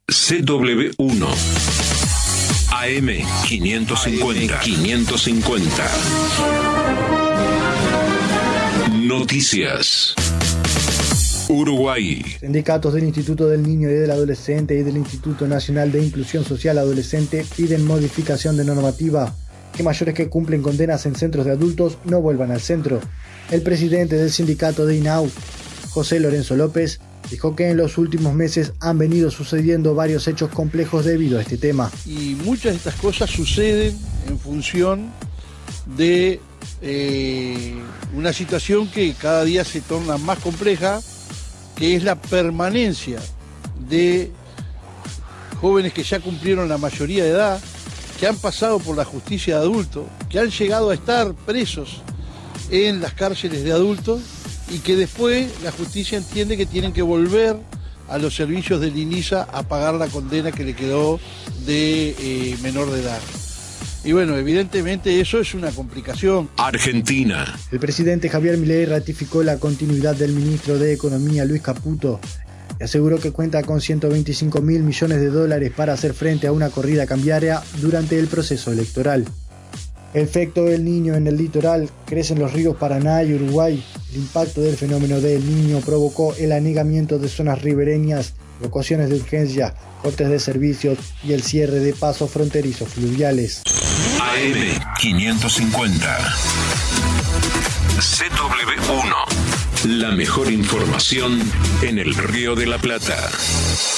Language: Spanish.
CW1 AM 550. Noticias. Uruguay. Sindicatos del Instituto del Niño y del Adolescente y del Instituto Nacional de Inclusión Social Adolescente piden modificación de normativa, que mayores que cumplen condenas en centros de adultos no vuelvan al centro. El presidente del sindicato de INAU, José Lorenzo López, dijo que en los últimos meses han venido sucediendo varios hechos complejos debido a este tema. Y muchas de estas cosas suceden en función de una situación que cada día se torna más compleja, que es la permanencia de jóvenes que ya cumplieron la mayoría de edad, que han pasado por la justicia de adultos, que han llegado a estar presos en las cárceles de adultos y que después la justicia entiende que tienen que volver a los servicios del INISA a pagar la condena que le quedó de menor de edad. Y bueno, evidentemente eso es una complicación. Argentina. El presidente Javier Milei ratificó la continuidad del ministro de Economía Luis Caputo y aseguró que cuenta con 125.000 millones de dólares para hacer frente a una corrida cambiaria durante el proceso electoral. El efecto del Niño en el litoral: crecen los ríos Paraná y Uruguay. El impacto del fenómeno del Niño provocó el anegamiento de zonas ribereñas, evacuaciones de urgencia, cortes de servicios y el cierre de pasos fronterizos fluviales. AM 550. CW1. La mejor información en el Río de la Plata.